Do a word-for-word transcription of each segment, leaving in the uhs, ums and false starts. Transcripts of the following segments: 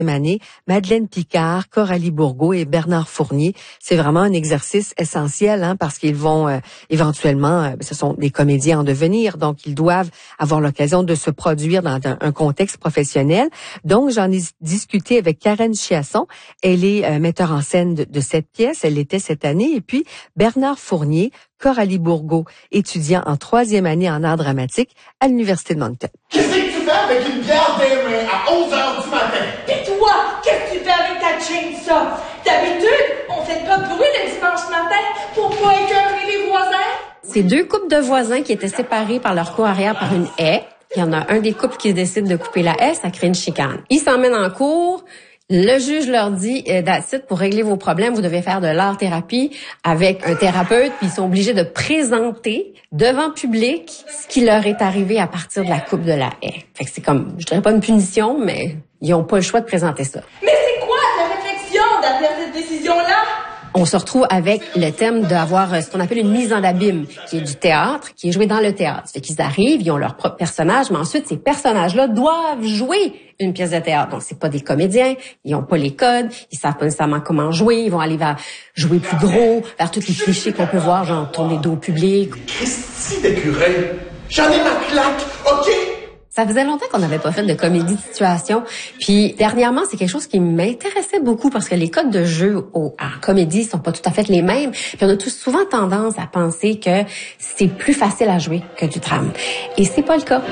année, Madeleine Picard, Coralie Bourgault et Bernard Fournier. C'est vraiment un exercice essentiel hein, parce qu'ils vont euh, éventuellement, euh, ce sont des comédiens en devenir, donc ils doivent avoir l'occasion de se produire dans un, un contexte professionnel. Donc j'en ai discuté avec Karen Chiasson, elle est euh, metteur en scène de, de cette pièce, elle l'était cette année, et puis Bernard Fournier, Coralie Bourgault, étudiant en troisième année en art dramatique à l'Université de Moncton. Qu'est-ce que tu fais avec une bière des mains à onze heures du matin? Pis toi, qu'est-ce que tu fais avec ta chainsaw? D'habitude, on fait pas de bruit le dimanche matin pour pas écœurer les voisins. C'est deux couples de voisins qui étaient séparés par leur cour arrière par une haie. Il y en a un des couples qui décide de couper la haie, ça crée une chicane. Ils s'emmènent en cour. Le juge leur dit, euh, that's it, pour régler vos problèmes, vous devez faire de l'art-thérapie avec un thérapeute, puis ils sont obligés de présenter devant public ce qui leur est arrivé à partir de la coupe de la haie. Fait que c'est comme, je dirais pas une punition, mais ils ont pas le choix de présenter ça. Mais c'est quoi ta réflexion derrière cette décision-là? On se retrouve avec le thème d'avoir ce qu'on appelle une mise en abîme, qui est du théâtre, qui est joué dans le théâtre. C'est qu'ils arrivent, ils ont leur propre personnage, mais ensuite, ces personnages-là doivent jouer une pièce de théâtre. Donc, c'est pas des comédiens, ils ont pas les codes, ils savent pas nécessairement comment jouer, ils vont aller vers jouer plus gros, vers tous les clichés qu'on peut voir, genre tourner dos au public. Christy d'écureuil, j'en ai ma claque, OK? Ça faisait longtemps qu'on n'avait pas fait de comédie de situation. Puis dernièrement, c'est quelque chose qui m'intéressait beaucoup parce que les codes de jeu au, en comédie sont pas tout à fait les mêmes. Puis on a tous souvent tendance à penser que c'est plus facile à jouer que du drame. Et c'est pas le cas.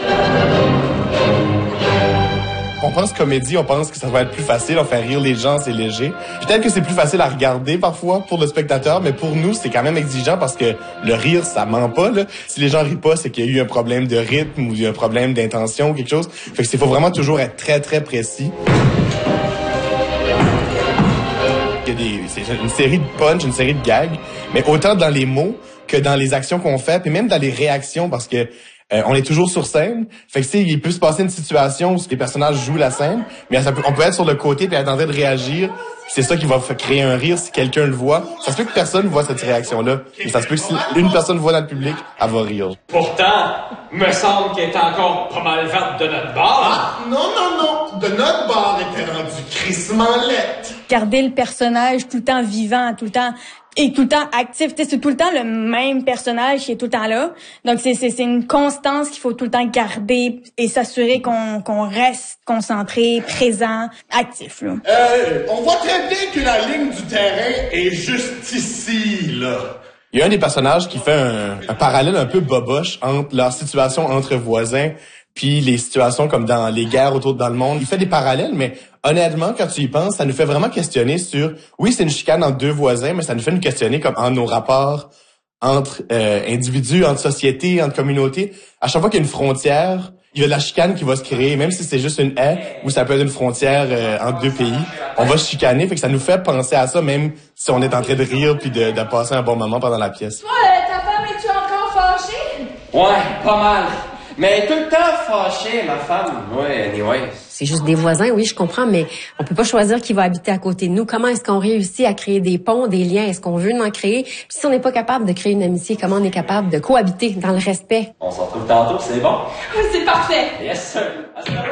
On pense comédie, on pense que ça va être plus facile, on fait rire les gens, c'est léger. Peut-être que c'est plus facile à regarder parfois pour le spectateur, mais pour nous, c'est quand même exigeant parce que le rire, ça ment pas, là. Si les gens rient pas, c'est qu'il y a eu un problème de rythme ou il y a un problème d'intention ou quelque chose. Fait que c'est faut vraiment toujours être très, très précis. Il y a des, c'est une série de punch, une série de gags, mais autant dans les mots que dans les actions qu'on fait, puis même dans les réactions parce que Euh, on est toujours sur scène. Fait que tu sais, il peut se passer une situation où les personnages jouent la scène, mais ça peut, on peut être sur le côté puis être en train de réagir. C'est ça qui va créer un rire si quelqu'un le voit. Ça se peut que personne voit cette réaction-là. Et ça se peut que si une personne voit dans le public, elle va rire. Pourtant, me semble qu'elle est encore pas mal verte de notre bord. Ah, non, non, non. De notre bord était rendu crissement laite. Garder le personnage tout le temps vivant, tout le temps et tout le temps actif. Tu sais, c'est tout le temps le même personnage qui est tout le temps là. Donc, c'est, c'est, c'est une constance qu'il faut tout le temps garder et s'assurer qu'on, qu'on reste concentré, présent, actif, là. Euh, on voit très bien que la ligne du terrain est juste ici, là. Il y a un des personnages qui fait un, un parallèle un peu boboche entre leur situation entre voisins puis les situations comme dans les guerres autour dans le monde. Il fait des parallèles, mais honnêtement, quand tu y penses, ça nous fait vraiment questionner sur... Oui, c'est une chicane entre deux voisins, mais ça nous fait nous questionner comme en nos rapports entre euh, individus, entre sociétés, entre communautés. À chaque fois qu'il y a une frontière, il y a de la chicane qui va se créer, même si c'est juste une haie ou ça peut être une frontière euh, entre deux pays. On va se chicaner, fait que ça nous fait penser à ça, même si on est en train de rire puis de, de passer un bon moment pendant la pièce. Toi, euh, ta femme, es-tu encore fâchée? Ouais, pas mal. Mais tout le temps fâchée, ma femme. Ouais, anyway. C'est juste des voisins, oui, je comprends, mais on peut pas choisir qui va habiter à côté de nous. Comment est-ce qu'on réussit à créer des ponts, des liens? Est-ce qu'on veut en créer? Puis si on n'est pas capable de créer une amitié, comment on est capable de cohabiter dans le respect? On s'en retrouve tantôt, c'est bon? C'est parfait. Yes, sir.